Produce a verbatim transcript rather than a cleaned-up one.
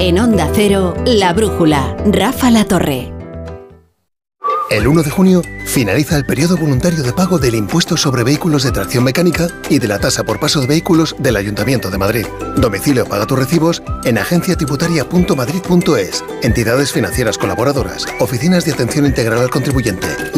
En Onda Cero, La Brújula, Rafa La Torre. El uno de junio finaliza el periodo voluntario de pago del impuesto sobre vehículos de tracción mecánica y de la tasa por paso de vehículos del Ayuntamiento de Madrid. Domicilio paga tus recibos en agencia tributaria punto madrid punto es, entidades financieras colaboradoras, oficinas de atención integral al contribuyente.